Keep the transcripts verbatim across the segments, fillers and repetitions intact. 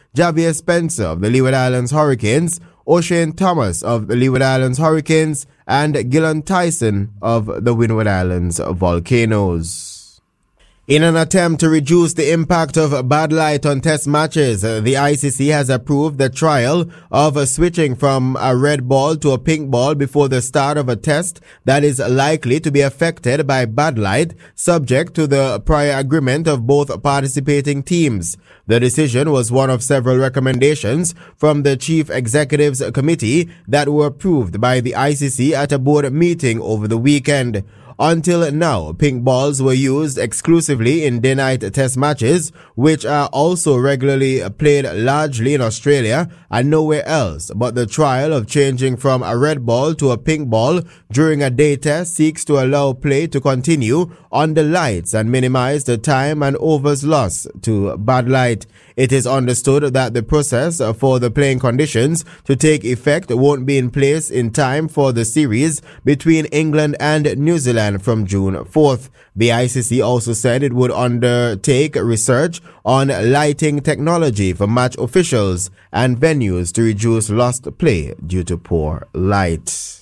Javier Spencer of the Leeward Islands Hurricanes, O'Shane Thomas of the Leeward Islands Hurricanes, and Gillan Tyson of the Windward Islands Volcanoes. In an attempt to reduce the impact of bad light on test matches, the I C C has approved the trial of switching from a red ball to a pink ball before the start of a test that is likely to be affected by bad light, subject to the prior agreement of both participating teams. The decision was one of several recommendations from the Chief Executives Committee that were approved by the I C C at a board meeting over the weekend. Until now, pink balls were used exclusively in day-night test matches, which are also regularly played largely in Australia and nowhere else. But the trial of changing from a red ball to a pink ball during a day test seeks to allow play to continue on the lights and minimize the time and overs lost to bad light. It is understood that the process for the playing conditions to take effect won't be in place in time for the series between England and New Zealand from June fourth. The I C C also said it would undertake research on lighting technology for match officials and venues to reduce lost play due to poor light.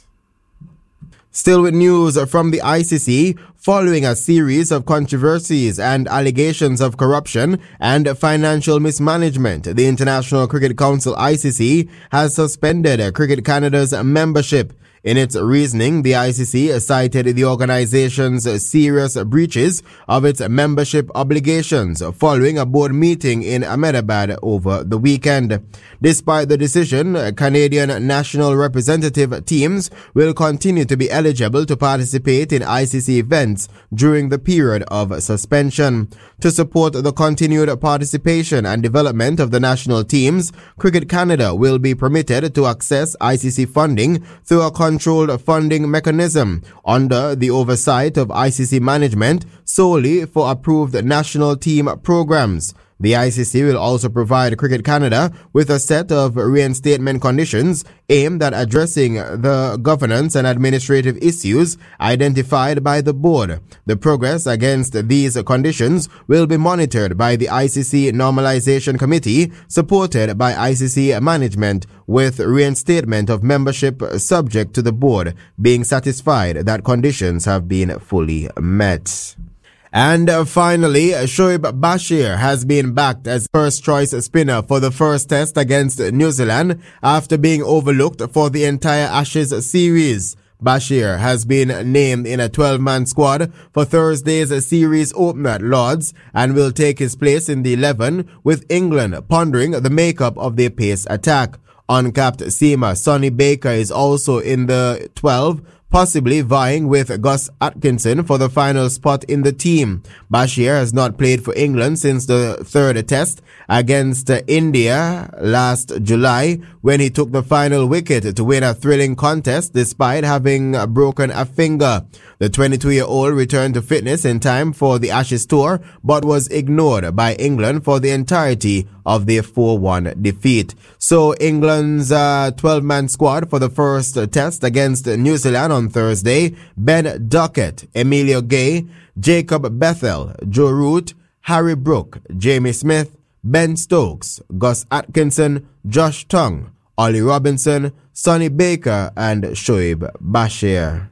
Still with news from the I C C, following a series of controversies and allegations of corruption and financial mismanagement, the International Cricket Council I C C has suspended Cricket Canada's membership. In its reasoning, the I C C cited the organization's serious breaches of its membership obligations following a board meeting in Ahmedabad over the weekend. Despite the decision, Canadian national representative teams will continue to be eligible to participate in I C C events during the period of suspension. To support the continued participation and development of the national teams, Cricket Canada will be permitted to access I C C funding through a controlled funding mechanism under the oversight of I C C management solely for approved national team programs. The I C C will also provide Cricket Canada with a set of reinstatement conditions aimed at addressing the governance and administrative issues identified by the board. The progress against these conditions will be monitored by the I C C Normalization Committee, supported by I C C management, with reinstatement of membership subject to the board being satisfied that conditions have been fully met. And uh, finally, Shoaib Bashir has been backed as first-choice spinner for the first test against New Zealand after being overlooked for the entire Ashes series. Bashir has been named in a twelve-man squad for Thursday's series opener at Lord's and will take his place in the eleven, with England pondering the makeup of their pace attack. Uncapped seamer Sonny Baker is also in the twelve, possibly vying with Gus Atkinson for the final spot in the team. Bashir has not played for England since the third test against India last July, when he took the final wicket to win a thrilling contest despite having broken a finger. The twenty-two-year-old returned to fitness in time for the Ashes tour, but was ignored by England for the entirety of their four one defeat. So England's uh, twelve-man squad for the first test against New Zealand on Thursday: Ben Duckett, Emilio Gay, Jacob Bethel, Joe Root, Harry Brook, Jamie Smith, Ben Stokes, Gus Atkinson, Josh Tongue, Ollie Robinson, Sonny Baker, and Shoaib Bashir.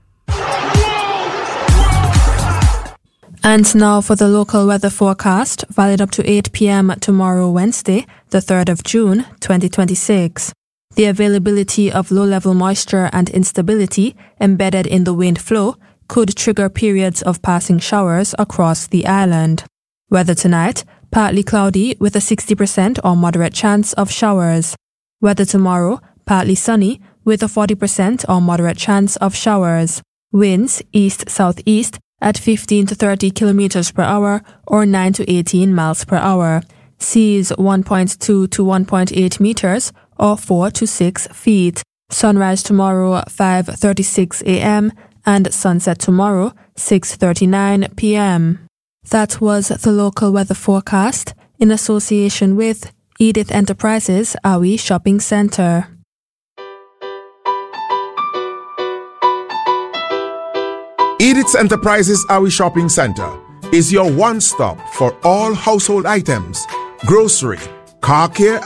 And now for the local weather forecast, valid up to eight p.m. tomorrow, Wednesday, the third of June, twenty twenty-six. The availability of low-level moisture and instability embedded in the wind flow could trigger periods of passing showers across the island. Weather tonight, partly cloudy with a sixty percent or moderate chance of showers. Weather tomorrow, partly sunny with a forty percent or moderate chance of showers. Winds east-southeast at fifteen to thirty kilometers per hour or nine to eighteen miles per hour. Seas one point two to one point eight meters or four to six feet. Sunrise tomorrow five thirty-six a.m. and sunset tomorrow six thirty-nine p.m. That was the local weather forecast in association with Edith Enterprises Awi Shopping Centre. Edith's Enterprises Awi Shopping Centre is your one-stop for all household items, grocery, car care